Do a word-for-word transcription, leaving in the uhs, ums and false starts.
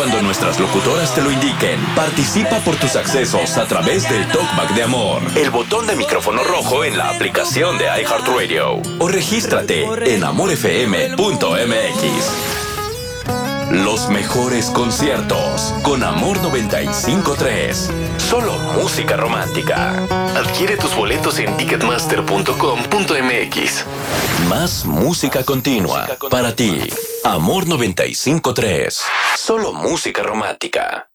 cuando nuestras locutoras te lo indiquen. Participa por tus accesos a través del Talkback de Amor, el botón de micrófono rojo en la aplicación de iHeartRadio, o regístrate en amor f m punto m x. Los mejores conciertos con Amor noventa y cinco punto tres. Solo música romántica. Adquiere tus boletos en ticketmaster punto com punto m x. Más música continua para ti. Amor noventa y cinco punto tres. Solo música romántica.